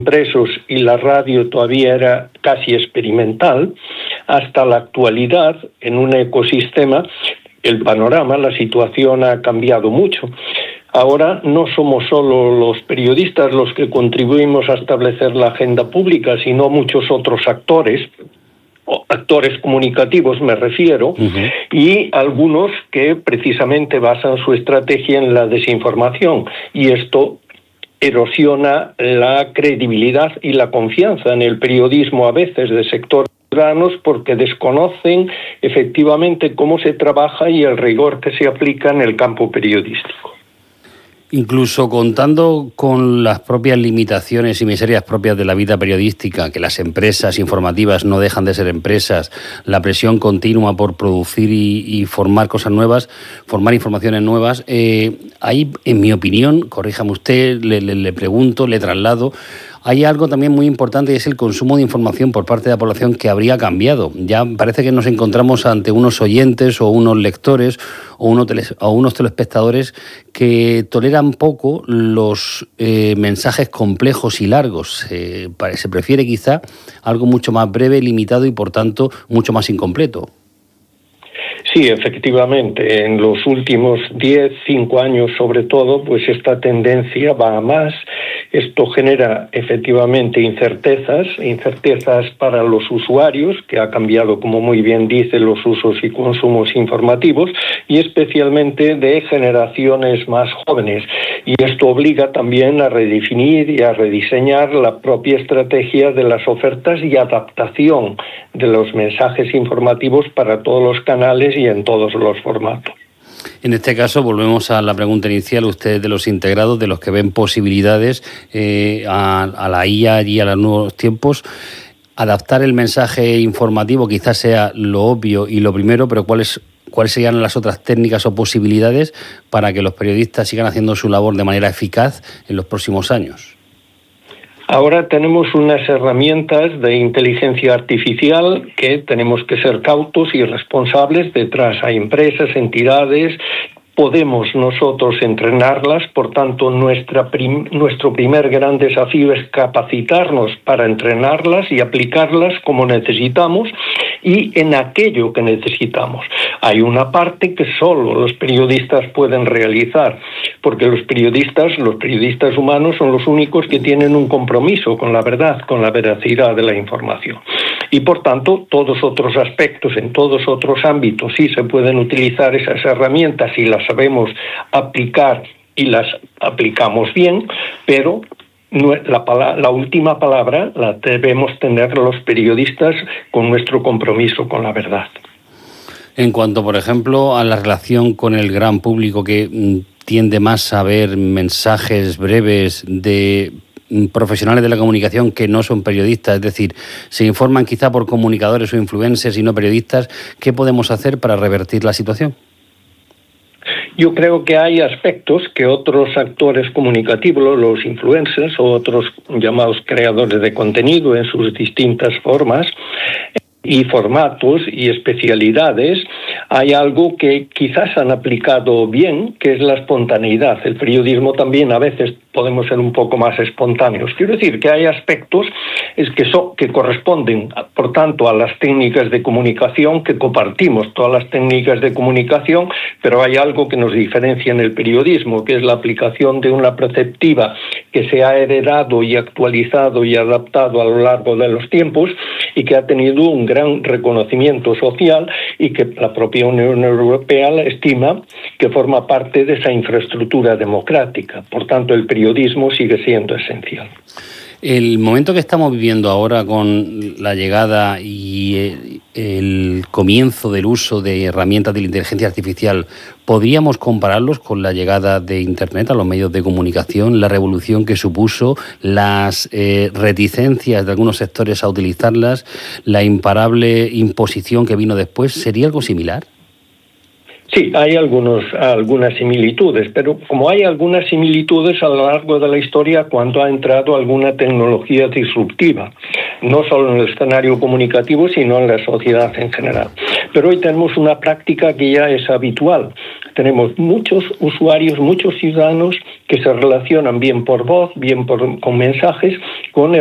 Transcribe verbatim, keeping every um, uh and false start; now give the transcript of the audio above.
impresos y la radio todavía era casi experimental, hasta la actualidad, en un ecosistema, el panorama, la situación ha cambiado mucho. Ahora no somos solo los periodistas los que contribuimos a establecer la agenda pública, sino muchos otros actores, actores comunicativos me refiero, uh-huh. y algunos que precisamente basan su estrategia en la desinformación, y esto erosiona la credibilidad y la confianza en el periodismo a veces de sectores ciudadanos, porque desconocen efectivamente cómo se trabaja y el rigor que se aplica en el campo periodístico. Incluso contando con las propias limitaciones y miserias propias de la vida periodística, que las empresas informativas no dejan de ser empresas, la presión continua por producir y, y formar cosas nuevas, formar informaciones nuevas, eh, hay, en mi opinión, corríjame usted, le, le, le pregunto, le traslado, hay algo también muy importante y es el consumo de información por parte de la población que habría cambiado. Ya parece que nos encontramos ante unos oyentes o unos lectores o unos, teles, o unos telespectadores que toleran poco los eh, mensajes complejos y largos. Eh, se prefiere quizá algo mucho más breve, limitado y por tanto mucho más incompleto. Sí, efectivamente, en los últimos diez, cinco años sobre todo, pues esta tendencia va a más. Esto genera efectivamente incertezas, incertezas para los usuarios, que ha cambiado, como muy bien dice, los usos y consumos informativos, y especialmente de generaciones más jóvenes. Y esto obliga también a redefinir y a rediseñar la propia estrategia de las ofertas y adaptación de los mensajes informativos para todos los canales y en todos los formatos. En este caso, volvemos a la pregunta inicial, ustedes de los integrados, de los que ven posibilidades eh, a, a la I A y a los nuevos tiempos, adaptar el mensaje informativo quizás sea lo obvio y lo primero, pero ¿cuáles, cuáles serían las otras técnicas o posibilidades para que los periodistas sigan haciendo su labor de manera eficaz en los próximos años? Ahora tenemos unas herramientas de inteligencia artificial que tenemos que ser cautos y responsables. Detrás hay empresas, entidades. Podemos nosotros entrenarlas, por tanto nuestra prim- nuestro primer gran desafío es capacitarnos para entrenarlas y aplicarlas como necesitamos y en aquello que necesitamos. Hay una parte que solo los periodistas pueden realizar, porque los periodistas, los periodistas humanos son los únicos que tienen un compromiso con la verdad, con la veracidad de la información. Y por tanto, todos otros aspectos, en todos otros ámbitos, sí se pueden utilizar esas herramientas y las sabemos aplicar y las aplicamos bien, pero la, la última palabra la debemos tener los periodistas con nuestro compromiso con la verdad. En cuanto, por ejemplo, a la relación con el gran público que tiende más a ver mensajes breves de profesionales de la comunicación que no son periodistas, es decir, se informan quizá por comunicadores o influencers y no periodistas, ¿qué podemos hacer para revertir la situación? Yo creo que hay aspectos que otros actores comunicativos, los influencers o otros llamados creadores de contenido en sus distintas formas y formatos y especialidades, hay algo que quizás han aplicado bien, que es la espontaneidad. El periodismo también a veces podemos ser un poco más espontáneos. Quiero decir que hay aspectos es que, son, que corresponden, por tanto, a las técnicas de comunicación, que compartimos todas las técnicas de comunicación, pero hay algo que nos diferencia en el periodismo, que es la aplicación de una perceptiva que se ha heredado y actualizado y adaptado a lo largo de los tiempos y que ha tenido un gran reconocimiento social y que la propia Unión Europea estima que forma parte de esa infraestructura democrática. Por tanto, el periodismo sigue siendo esencial. El momento que estamos viviendo ahora con la llegada y el comienzo del uso de herramientas de la inteligencia artificial, ¿podríamos compararlos con la llegada de Internet a los medios de comunicación, la revolución que supuso, las eh, reticencias de algunos sectores a utilizarlas, la imparable imposición que vino después? ¿Sería algo similar? Sí, hay algunos, algunas similitudes, pero como hay algunas similitudes a lo largo de la historia cuando ha entrado alguna tecnología disruptiva, no solo en el escenario comunicativo, sino en la sociedad en general. Pero hoy tenemos una práctica que ya es habitual. tenemos muchos usuarios, muchos ciudadanos que se relacionan bien por voz, bien por, con mensajes, con